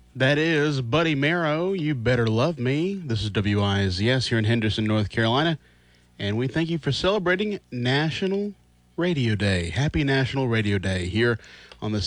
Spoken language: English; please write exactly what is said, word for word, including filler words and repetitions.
That is Buddy Merrow, You Better Love Me. This is W I Z S here in Henderson, North Carolina. And we thank you for celebrating National Radio Day. Happy National Radio Day here